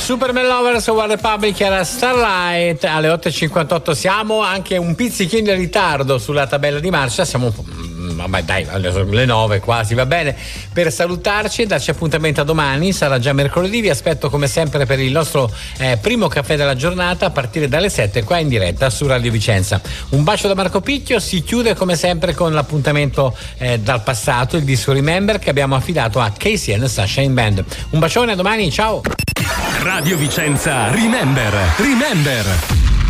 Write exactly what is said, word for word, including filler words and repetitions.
Superman Lovers, One Republic era Starlight alle otto e cinquantotto. Siamo anche un pizzichino in ritardo sulla tabella di marcia, siamo vabbè dai, le nove quasi, va bene, per salutarci e darci appuntamento a domani. Sarà già mercoledì, vi aspetto come sempre per il nostro eh, primo caffè della giornata a partire dalle sette qua in diretta su Radio Vicenza. Un bacio da Marco Picchio, si chiude come sempre con l'appuntamento eh, dal passato, il disco Remember che abbiamo affidato a K C N Sunshine Band. Un bacione, a domani, ciao. Radio Vicenza Remember, Remember.